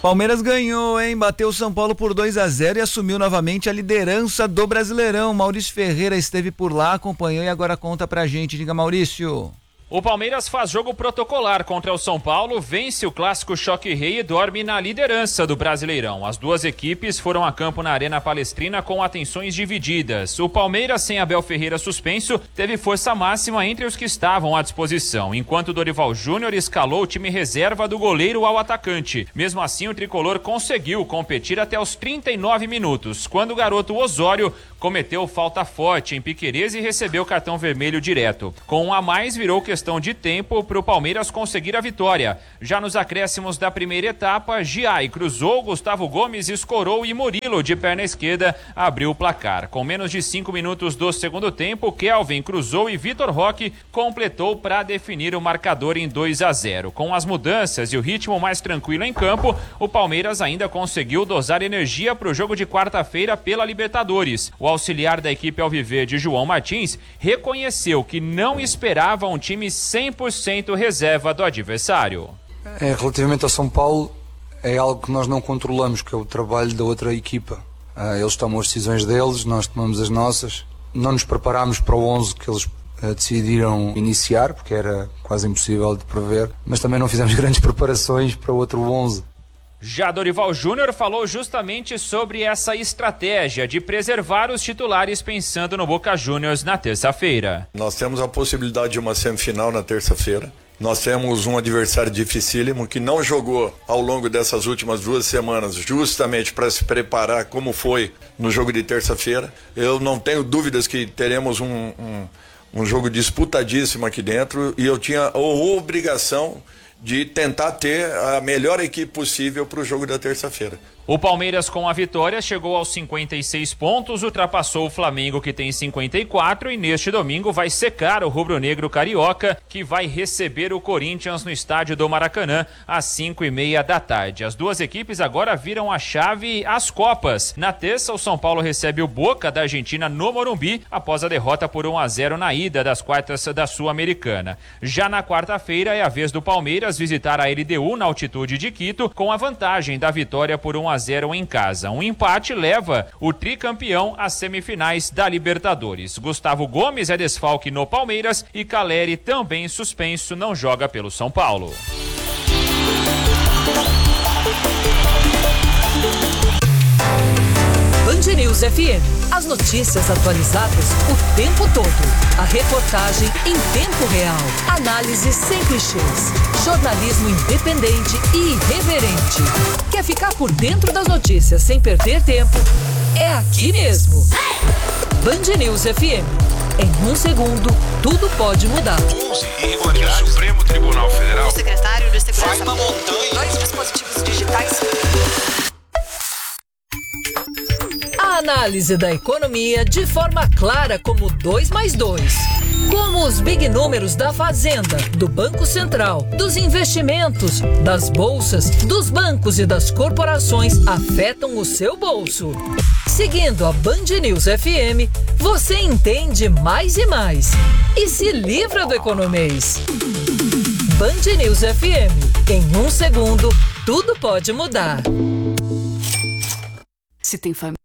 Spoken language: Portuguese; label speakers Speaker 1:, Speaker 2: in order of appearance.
Speaker 1: Palmeiras ganhou, hein? Bateu o São Paulo por 2-0 e assumiu novamente a liderança do Brasileirão. Maurício Ferreira esteve por lá, acompanhou e agora conta pra gente. Diga, Maurício.
Speaker 2: O Palmeiras faz jogo protocolar contra o São Paulo, vence o clássico Choque Rei e dorme na liderança do Brasileirão. As duas equipes foram a campo na Arena Palestrina com atenções divididas. O Palmeiras, sem Abel Ferreira suspenso, teve força máxima entre os que estavam à disposição, enquanto Dorival Júnior escalou o time reserva do goleiro ao atacante. Mesmo assim, o tricolor conseguiu competir até os 39 minutos, quando o garoto Osório cometeu falta forte em Piquerez e recebeu cartão vermelho direto. Com um a mais, virou questão de tempo para o Palmeiras conseguir a vitória. Já nos acréscimos da primeira etapa, Giai cruzou, Gustavo Gomes escorou e Murilo, de perna esquerda, abriu o placar. Com menos de 5 minutos do segundo tempo, Kelvin cruzou e Vitor Roque completou para definir o marcador em 2-0. Com as mudanças e o ritmo mais tranquilo em campo, o Palmeiras ainda conseguiu dosar energia para o jogo de quarta-feira pela Libertadores. O auxiliar da equipe alviverde, João Martins, reconheceu que não esperava um time 100% reserva do adversário.
Speaker 3: Relativamente ao São Paulo, é algo que nós não controlamos, que é o trabalho da outra equipa. Eles tomam as decisões deles, nós tomamos as nossas. Não nos preparámos para o 11 que eles decidiram iniciar, porque era quase impossível de prever, mas também não fizemos grandes preparações para o outro 11.
Speaker 2: Já Dorival Júnior falou justamente sobre essa estratégia de preservar os titulares pensando no Boca Juniors na terça-feira.
Speaker 4: Nós temos a possibilidade de uma semifinal na terça-feira. Nós temos um adversário dificílimo que não jogou ao longo dessas últimas 2 semanas justamente para se preparar como foi no jogo de terça-feira. Eu não tenho dúvidas que teremos um jogo disputadíssimo aqui dentro e eu tinha a obrigação de tentar ter a melhor equipe possível para o jogo da terça-feira.
Speaker 2: O Palmeiras, com a vitória, chegou aos 56 pontos, ultrapassou o Flamengo, que tem 54, e neste domingo vai secar o rubro-negro carioca, que vai receber o Corinthians no estádio do Maracanã às 5:30 da tarde. As duas equipes agora viram a chave às Copas. Na terça, o São Paulo recebe o Boca da Argentina no Morumbi, após a derrota por 1-0 na ida das quartas da Sul-Americana. Já na quarta-feira é a vez do Palmeiras visitar a LDU na altitude de Quito, com a vantagem da vitória por 1-0 em casa. Um empate leva o tricampeão às semifinais da Libertadores. Gustavo Gomes é desfalque no Palmeiras e Caleri, também suspenso, não joga pelo São Paulo.
Speaker 5: Band News FM. As notícias atualizadas o tempo todo. A reportagem em tempo real. Análises sem clichês. Jornalismo independente e irreverente. Quer ficar por dentro das notícias sem perder tempo? É aqui mesmo. Band News FM. Em 1 segundo, tudo pode mudar.
Speaker 6: 11 irregularidades no Supremo Tribunal Federal.
Speaker 7: O secretário de Segurança.
Speaker 6: Vai uma montanha.
Speaker 7: 2 dispositivos digitais.
Speaker 5: A análise da economia de forma clara como 2 mais 2. Como os big números da Fazenda, do Banco Central, dos investimentos, das bolsas, dos bancos e das corporações afetam o seu bolso. Seguindo a Band News FM, você entende mais e mais. E se livra do economês. Band News FM. Em 1 segundo, tudo pode mudar.
Speaker 7: Se tem família.